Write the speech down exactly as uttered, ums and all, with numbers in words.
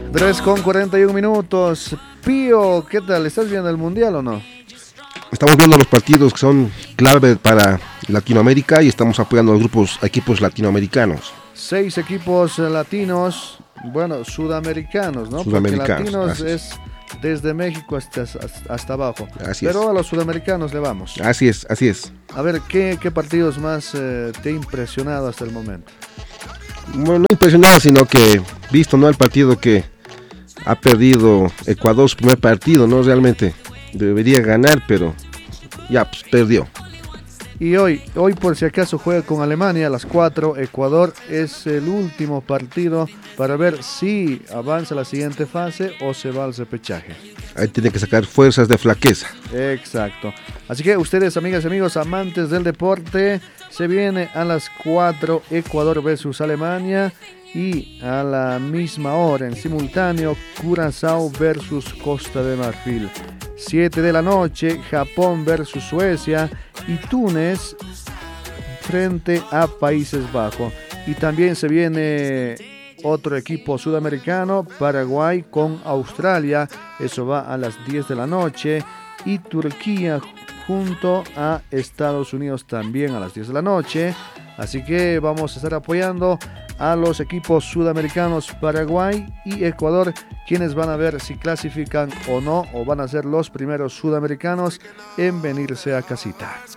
tres con cuarenta y un minutos. Pío, ¿qué tal? ¿Estás viendo el mundial o no? Estamos viendo los partidos que son clave para Latinoamérica y estamos apoyando a los grupos, a equipos latinoamericanos. Seis equipos latinos, bueno, sudamericanos, ¿no? Sudamericanos, porque latinos así es. es desde México hasta, hasta abajo. Así Pero es. a los sudamericanos le vamos. Así es, así es. A ver, ¿qué, qué partidos más eh, te ha impresionado hasta el momento? Bueno, no impresionado, sino que visto, ¿no? El partido que ha perdido Ecuador, su primer partido, ¿no? Realmente debería ganar, pero ya, pues perdió. Y hoy, hoy por si acaso juega con Alemania a las cuatro. Ecuador es el último partido para ver si avanza a la siguiente fase o se va al repechaje. Ahí tiene que sacar fuerzas de flaqueza. Exacto. Así que ustedes, amigas y amigos, amantes del deporte, se viene a las cuatro Ecuador versus Alemania y a la misma hora, en simultáneo, Curazao versus Costa de Marfil. siete de la noche, Japón versus Suecia y Túnez frente a Países Bajos. Y también se viene otro equipo sudamericano, Paraguay con Australia, eso va a las diez de la noche, y Turquía junto a Estados Unidos también a las diez de la noche. Así que vamos a estar apoyando a los equipos sudamericanos Paraguay y Ecuador, quienes van a ver si clasifican o no, o van a ser los primeros sudamericanos en venirse a casita.